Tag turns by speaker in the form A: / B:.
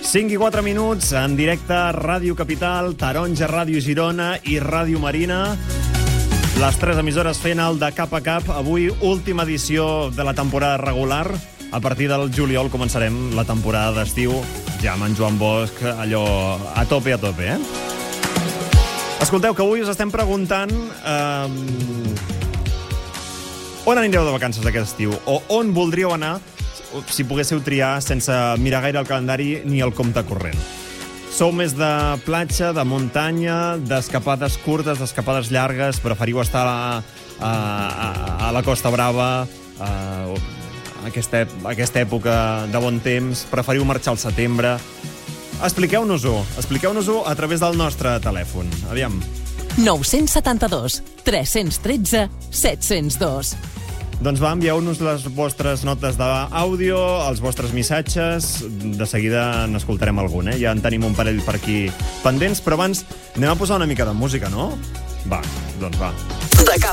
A: 5 i 4 minuts, en directe, Ràdio Capital, Taronja, Ràdio Girona i Ràdio Marina. Les 3 emissores fent el de cap a cap. Avui, última edició de la temporada regular. A partir del juliol començarem la temporada d'estiu, ja amb en Joan Bosch, allò a tope, eh? Escolteu, que avui us estem preguntant on anireu de vacances aquest estiu, o on voldríeu anar si poguéssiu triar sense mirar gaire el calendari ni el compte corrent. Sou més de platja, de muntanya, d'escapades curtes, d'escapades llargues? Preferiu estar a la Costa Brava, aquesta època de bon temps? Preferiu marxar al setembre? Expliqueu-nos-ho a través del nostre telèfon. Aviam.
B: 972 313 702.
A: Doncs va, envieu-nos les vostres notes d'àudio, els vostres missatges. De seguida n'escoltarem algun, Ja en tenim un parell per aquí pendents, però abans anem a posar una mica de música, no? Va, doncs va.